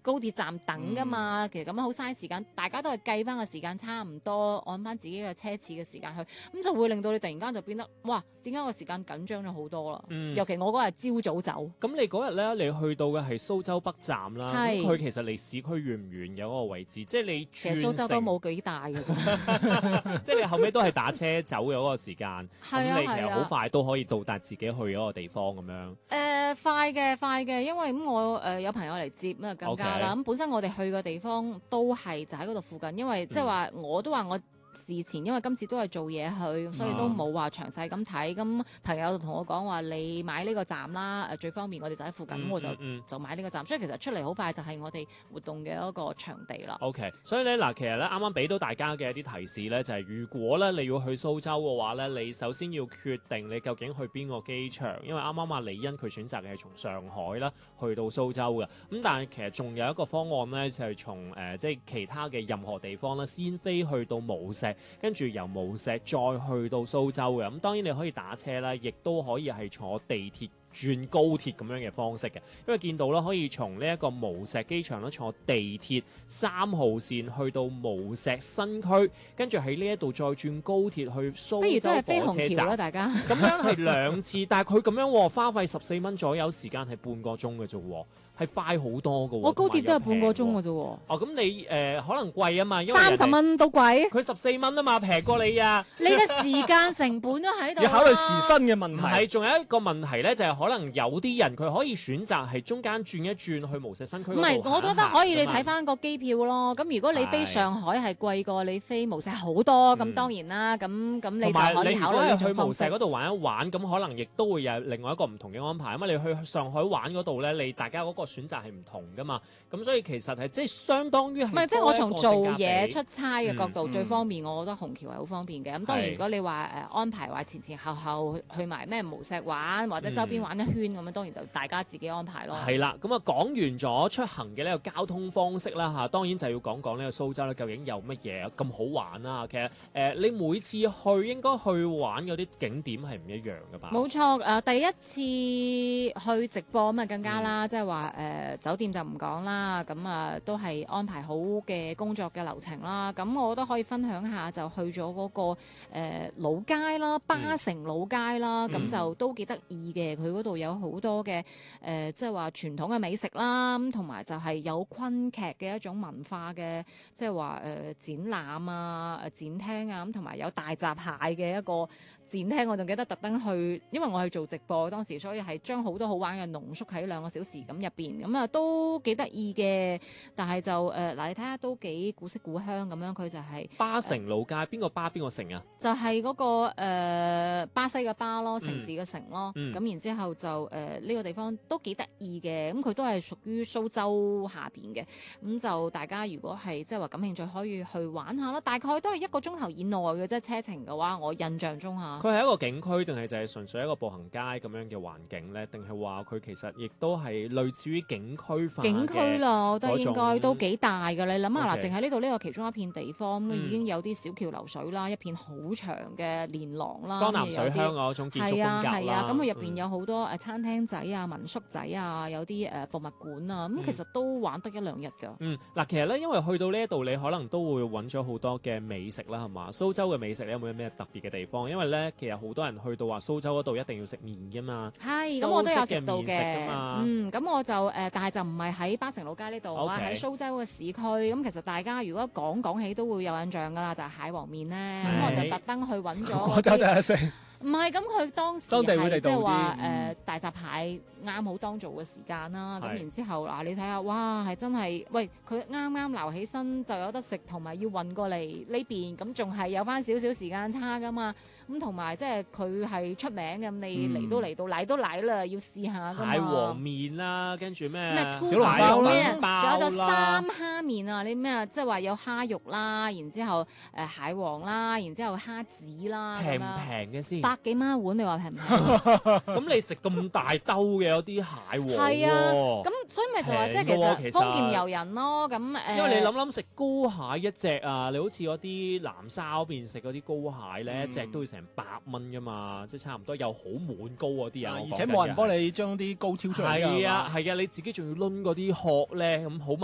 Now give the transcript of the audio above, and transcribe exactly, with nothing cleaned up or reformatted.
高鐵站等噶嘛，嗯、其實咁樣好嘥時間，大家都係計翻個時間差唔多，按翻自己嘅車次嘅時間去，咁就會令到你突然間就變得哇，點解個時間緊張咗好多啦？嗯、尤其我嗰日朝早走。 咁你嗰日咧，你去到嘅係蘇州北站啦，咁佢其實離市區遠唔遠嘅嗰個位置？即係你其實蘇州都冇幾大嘅啫， 即係你後尾都係打車走嘅嗰個時間，咁、 啊、 你其實好快都可以到達自己去嗰個地方咁樣。誒、 呃，快嘅快嘅，因為咁我誒、呃、有朋友嚟接咁啊更加啦。咁 Okay. 本身我哋去嘅地方都係就喺嗰度附近，因為即係話我都話我。事前因為今次都係做嘢去，所以都冇話詳細咁睇。咁、嗯、朋友就同我講話，你買呢個站啦，誒最方便，我哋就喺附近，咁、嗯、我就、嗯、就買呢個站。所以其實出嚟好快就係我哋活動嘅一個場地啦。 OK，所以咧嗱，其實咧啱啱俾到大家嘅一啲提示咧，就係、是、如果咧你要去蘇州嘅話咧，你首先要決定你究竟去邊個機場，因為啱啱阿李欣佢選擇嘅係從上海啦去到蘇州嘅。咁但係其實仲有一個方案咧，就係、是、從誒、呃、即係其他嘅任何地方啦，先飛去到無錫。跟住由無錫再去到蘇州嘅，咁當然你可以打車啦，亦都可以係坐地鐵轉高鐵咁樣嘅方式嘅，因為見到啦，可以從呢一個無錫機場咧坐地鐵三號線去到無錫新區，跟住喺呢一度再轉高鐵去蘇州火車站。不如都係飛虹橋啦，大家。咁樣係兩次，但係佢咁樣花費十四蚊左右，時間係半個鐘嘅啫喎，係快好多嘅喎。我高鐵都係半個鐘嘅啫喎。哦，咁你誒、呃、可能貴啊嘛，因為三十蚊都貴。 佢十四蚊啊嘛，平過你啊。 你嘅時間成本都喺度。 要考慮時薪嘅問題。 係，仲有一個問題咧，就係、是、可能有啲人佢可以選擇係中間轉一轉去無錫新區。唔係， 我覺得可以，你睇翻個機票咯。咁如果你飛上海係貴過你飛無錫好多，咁、嗯、當然啦。咁咁你就可以考慮你去無錫嗰度玩一玩，咁可能亦都會有另外一個唔同嘅安排。咁你去上海玩嗰度咧，你大家嗰個選擇係唔同噶嘛。咁所以其實係即係相當於係。唔係， 即係我從做嘢出差嘅角度、 嗯、 最方便，我覺得虹橋係好方便嘅。咁、嗯、當然如果你話誒安排話前前後後去埋咩無錫玩或者周邊玩一圈咁樣、嗯，當然就大家自己安排咯。 係啦，咁啊講完咗出行嘅呢個交通方式啦嚇，當然就要講講呢個蘇州咧究竟有乜嘢咁好玩啦。其實誒、呃，你每次去應該去玩嗰啲景點係唔一樣噶吧？ 冇錯，誒、呃、第一次去直播咁啊更加啦，即係話誒酒店就唔講啦，咁啊、呃、都係安排好嘅工作嘅流程啦。咁我都可以分享下，就去咗嗰、那個、呃、老街啦，巴城老街啦，咁、嗯、就都幾得意嘅。佢嗰度有好多嘅誒，即係話傳統嘅美食啦，咁同埋就係有昆劇嘅一種文化嘅，即係話誒展覽啊、誒展廳啊，咁同埋有大閘蟹嘅一個展廳，我仲記得特登去，因為我去做直播當時，所以係將好多好玩嘅濃縮喺兩個小時咁入邊，咁啊都幾得意嘅。但係就誒嗱、呃，你睇下都幾古色古香咁樣，佢就係、是、 巴城老街，邊、呃、個巴邊個城啊？ 就係、是、嗰、那個誒、呃、巴西嘅巴咯，城市嘅城咯。咁、嗯、然之後就誒呢、呃這個地方都幾得意嘅，咁佢都係屬於蘇州下邊嘅。咁就大家如果係即係話感興趣，可以去玩下咯。大概都係一個鐘頭以內嘅啫，車程嘅話，我印象中嚇。 佢係一個景區定係就係純粹一個步行街咁樣嘅環境咧？定係話佢其實亦都係類似於景區化嘅景區咯，我覺得應該都幾大㗎。你諗下嗱，淨係呢度呢個其中一片地方，嗯、已經有啲小橋流水啦，一片好長嘅連廊啦， 江南水鄉嗰種建築風格啦。係啊係啊，咁佢入邊有好多誒餐廳仔啊、民宿仔啊，有啲誒博物館啊，咁、嗯、其實都玩得一兩日㗎。嗯，嗱， 其實咧，因為去到呢一度，你可能都會揾咗好多嘅美食啦，係嘛？蘇州嘅美食，你有冇咩特別嘅地方？因為咧，其實好多人去到話蘇州嗰度一定要食麵㗎嘛。 係，咁我都有食到嘅。 嘅嗯，咁我就誒、呃，但係就唔係喺巴城老街呢度啊，喺蘇州嘅市區。咁其實大家如果講講起都會有印象㗎啦，就係、是、蟹黃麵咧。咁我就特登去揾咗。 我就第一食。 唔係，咁佢當時係即係話誒大閘蟹啱好當造嘅時間啦。咁然之後嗱，你睇下，哇，係真係，喂，佢啱啱撈起身就有得食，同埋要運過嚟呢邊，咁仲係有翻少少時間差噶嘛。咁同埋即係佢係出名嘅，你嚟都嚟到，嚟都嚟啦，要試下㗎嘛。 蟹黃麵啦，跟住咩小籠包啦，仲有就三蝦麵啊！你咩啊？即係話有蝦肉啦，然之後誒蟹黃啦，然之後蝦子啦， 平唔平嘅先？ 百幾蚊一碗，你話平唔平？ 咁你食咁大兜嘅有啲蟹黃喎。 係啊，咁所以咪就話即係其實豐儉由人咯。咁誒， 因為你諗諗食膏蟹一隻啊，你好似嗰啲南沙嗰邊食嗰啲膏蟹咧，一隻都要成百蚊噶嘛，即係差唔多，又好滿膏嗰啲啊， 而且冇人幫你將啲膏挑出嚟。 係啊係啊，你自己仲要攆嗰啲殼咧，咁好